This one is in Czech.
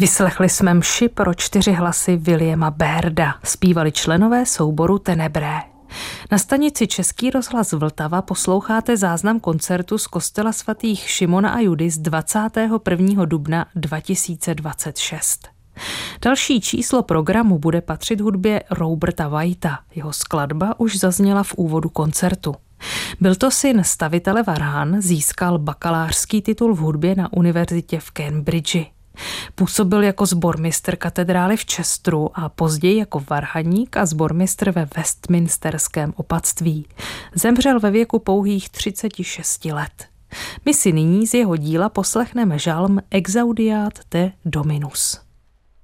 Vyslechli jsme mši pro 4 hlasy Williama Bairda, zpívali členové souboru Tenebrae. Na stanici Český rozhlas Vltava posloucháte záznam koncertu z kostela svatých Šimona a Judy z 21. dubna 2026. Další číslo programu bude patřit hudbě Roberta Whitea. Jeho skladba už zazněla v úvodu koncertu. Byl to syn stavitele varhan, získal bakalářský titul v hudbě na univerzitě v Cambridge. Působil jako sbormistr katedrály v Chesteru a později jako varhaník a sbormistr ve Westminsterském opatství. Zemřel ve věku pouhých 36 let. My si nyní z jeho díla poslechneme žalm Exaudiat te Dominus.